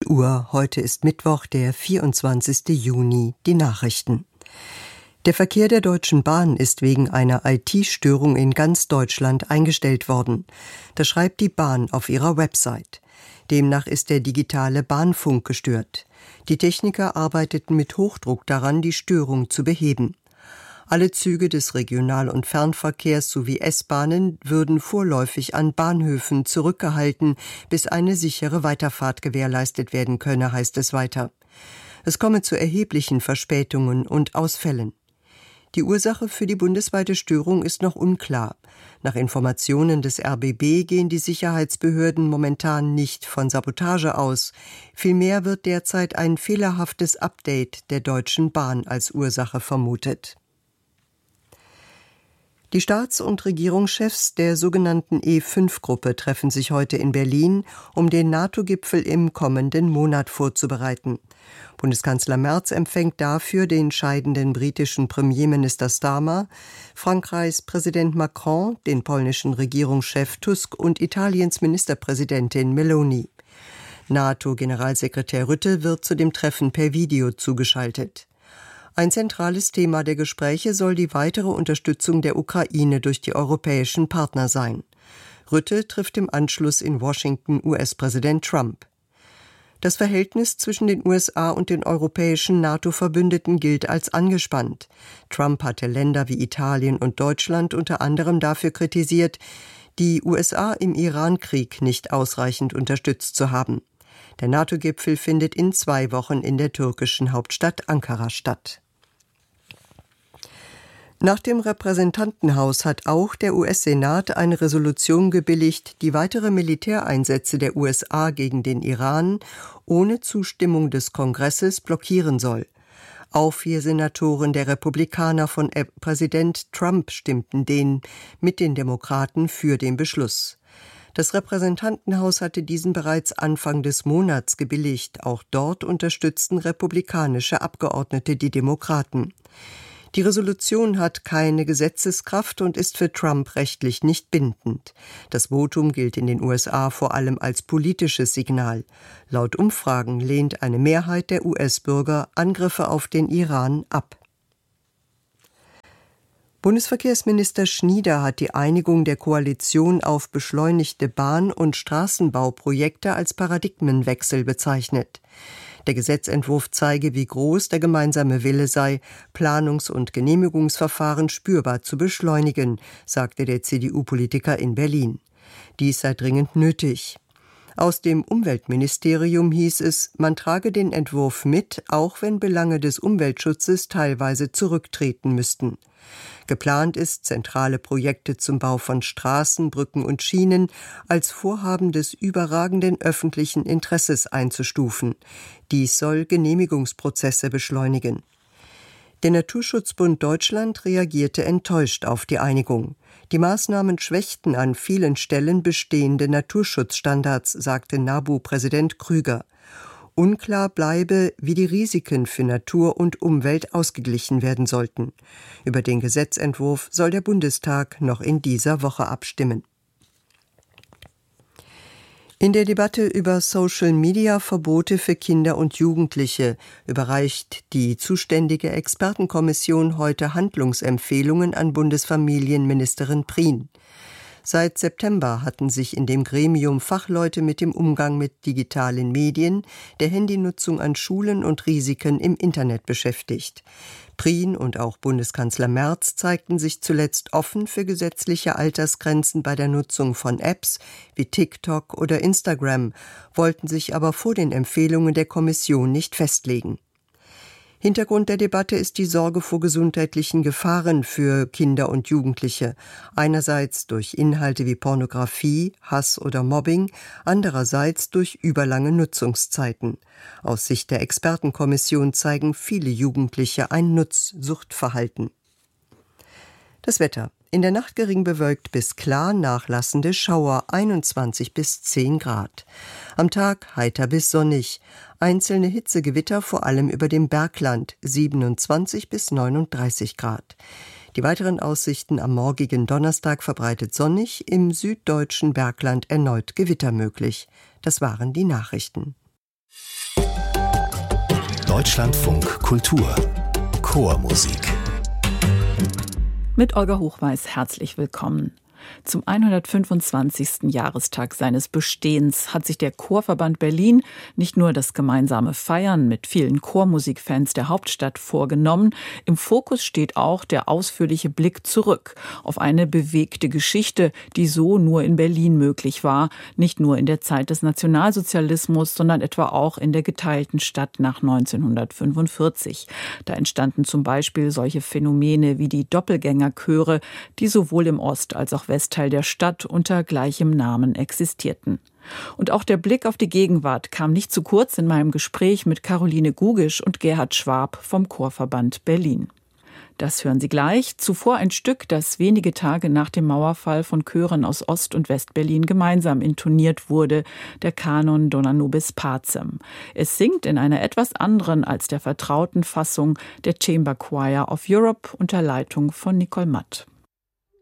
Uhr. Heute ist Mittwoch, der 24. Juni. Die Nachrichten. Der Verkehr der Deutschen Bahn ist wegen einer IT-Störung in ganz Deutschland eingestellt worden. Das schreibt die Bahn auf ihrer Website. Demnach ist der digitale Bahnfunk gestört. Die Techniker arbeiteten mit Hochdruck daran, die Störung zu beheben. Alle Züge des Regional- und Fernverkehrs sowie S-Bahnen würden vorläufig an Bahnhöfen zurückgehalten, bis eine sichere Weiterfahrt gewährleistet werden könne, heißt es weiter. Es komme zu erheblichen Verspätungen und Ausfällen. Die Ursache für die bundesweite Störung ist noch unklar. Nach Informationen des RBB gehen die Sicherheitsbehörden momentan nicht von Sabotage aus. Vielmehr wird derzeit ein fehlerhaftes Update der Deutschen Bahn als Ursache vermutet. Die Staats- und Regierungschefs der sogenannten E5-Gruppe treffen sich heute in Berlin, um den NATO-Gipfel im kommenden Monat vorzubereiten. Bundeskanzler Merz empfängt dafür den scheidenden britischen Premierminister Starmer, Frankreichs Präsident Macron, den polnischen Regierungschef Tusk und Italiens Ministerpräsidentin Meloni. NATO-Generalsekretär Rutte wird zu dem Treffen per Video zugeschaltet. Ein zentrales Thema der Gespräche soll die weitere Unterstützung der Ukraine durch die europäischen Partner sein. Rutte trifft im Anschluss in Washington US-Präsident Trump. Das Verhältnis zwischen den USA und den europäischen NATO-Verbündeten gilt als angespannt. Trump hatte Länder wie Italien und Deutschland unter anderem dafür kritisiert, die USA im Iran-Krieg nicht ausreichend unterstützt zu haben. Der NATO-Gipfel findet in 2 Wochen in der türkischen Hauptstadt Ankara statt. Nach dem Repräsentantenhaus hat auch der US-Senat eine Resolution gebilligt, die weitere Militäreinsätze der USA gegen den Iran ohne Zustimmung des Kongresses blockieren soll. Auch 4 Senatoren der Republikaner von Präsident Trump stimmten mit den Demokraten für den Beschluss. Das Repräsentantenhaus hatte diesen bereits Anfang des Monats gebilligt. Auch dort unterstützten republikanische Abgeordnete die Demokraten. Die Resolution hat keine Gesetzeskraft und ist für Trump rechtlich nicht bindend. Das Votum gilt in den USA vor allem als politisches Signal. Laut Umfragen lehnt eine Mehrheit der US-Bürger Angriffe auf den Iran ab. Bundesverkehrsminister Schnieder hat die Einigung der Koalition auf beschleunigte Bahn- und Straßenbauprojekte als Paradigmenwechsel bezeichnet. Der Gesetzentwurf zeige, wie groß der gemeinsame Wille sei, Planungs- und Genehmigungsverfahren spürbar zu beschleunigen, sagte der CDU-Politiker in Berlin. Dies sei dringend nötig. Aus dem Umweltministerium hieß es, man trage den Entwurf mit, auch wenn Belange des Umweltschutzes teilweise zurücktreten müssten. Geplant ist, zentrale Projekte zum Bau von Straßen, Brücken und Schienen als Vorhaben des überragenden öffentlichen Interesses einzustufen. Dies soll Genehmigungsprozesse beschleunigen. Der Naturschutzbund Deutschland reagierte enttäuscht auf die Einigung. Die Maßnahmen schwächten an vielen Stellen bestehende Naturschutzstandards, sagte NABU-Präsident Krüger. Unklar bleibe, wie die Risiken für Natur und Umwelt ausgeglichen werden sollten. Über den Gesetzentwurf soll der Bundestag noch in dieser Woche abstimmen. In der Debatte über Social-Media-Verbote für Kinder und Jugendliche überreicht die zuständige Expertenkommission heute Handlungsempfehlungen an Bundesfamilienministerin Prien. Seit September hatten sich in dem Gremium Fachleute mit dem Umgang mit digitalen Medien, der Handynutzung an Schulen und Risiken im Internet beschäftigt. Prien und auch Bundeskanzler Merz zeigten sich zuletzt offen für gesetzliche Altersgrenzen bei der Nutzung von Apps wie TikTok oder Instagram, wollten sich aber vor den Empfehlungen der Kommission nicht festlegen. Hintergrund der Debatte ist die Sorge vor gesundheitlichen Gefahren für Kinder und Jugendliche. Einerseits durch Inhalte wie Pornografie, Hass oder Mobbing, andererseits durch überlange Nutzungszeiten. Aus Sicht der Expertenkommission zeigen viele Jugendliche ein Nutzsuchtverhalten. Das Wetter. In der Nacht gering bewölkt bis klar, nachlassende Schauer 21 bis 10 Grad. Am Tag heiter bis sonnig. Einzelne Hitzegewitter vor allem über dem Bergland 27 bis 39 Grad. Die weiteren Aussichten am morgigen Donnerstag verbreitet sonnig, im süddeutschen Bergland erneut Gewitter möglich. Das waren die Nachrichten. Deutschlandfunk Kultur Chormusik. Mit Olga Hochweiß herzlich willkommen. Zum 125. Jahrestag seines Bestehens hat sich der Chorverband Berlin nicht nur das gemeinsame Feiern mit vielen Chormusikfans der Hauptstadt vorgenommen, im Fokus steht auch der ausführliche Blick zurück auf eine bewegte Geschichte, die so nur in Berlin möglich war, nicht nur in der Zeit des Nationalsozialismus, sondern etwa auch in der geteilten Stadt nach 1945. Da entstanden zum Beispiel solche Phänomene wie die Doppelgängerchöre, die sowohl im Ost- als auch Westteil der Stadt unter gleichem Namen existierten. Und auch der Blick auf die Gegenwart kam nicht zu kurz in meinem Gespräch mit Caroline Gugisch und Gerhard Schwab vom Chorverband Berlin. Das hören Sie gleich. Zuvor ein Stück, das wenige Tage nach dem Mauerfall von Chören aus Ost- und Westberlin gemeinsam intoniert wurde, der Kanon Dona Nobis Pacem. Es singt in einer etwas anderen als der vertrauten Fassung der Chamber Choir of Europe unter Leitung von Nicole Matt.